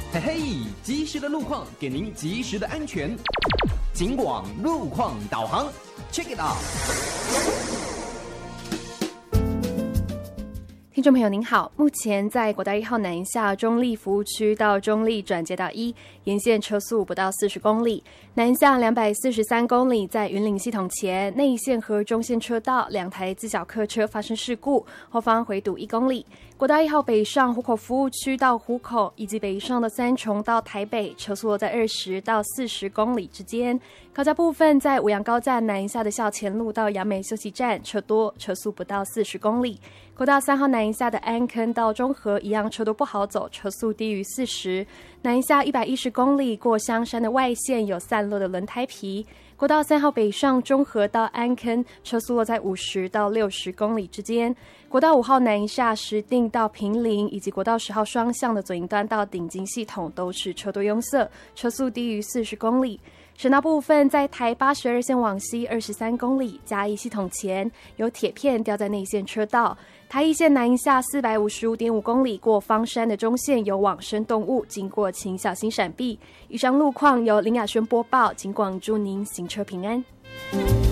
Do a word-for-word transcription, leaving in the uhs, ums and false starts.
嘿嘿，及时的路况给您及时的安全。警广路况导航 ，check it out。 听众朋友您好，目前在国道一号南下中立服务区到中立转接道一沿线车速不到四十公里，南下两百四十三公里，在云岭系统前内线和中线车道两台自小客车发生事故，后方回堵一公里。国道一号北上湖口服务区到湖口，以及北上的三重到台北，车速在二十到四十公里之间。高架部分在五杨高架南下的校前路到杨美休息站车多，车速不到四十公里。国道三号南下的安坑到中和一样车多不好走，车速低于四十。南下一百一十公里过香山的外线有散落的轮胎皮。国道三号北上中和到安坑，车速落在五十到六十公里之间。国道五号南下石碇到坪林，以及国道十号双向的左营端到顶金系统都是车多拥塞，车速低于四十公里。省道部分在台八十二线往西二十三公里，嘉义系统前有铁片掉在内线车道。台一线南下四百五十五点五公里，过方山的中线有往生动物，经过请小心闪避。以上路况由林雅轩播报，警广祝您行车平安。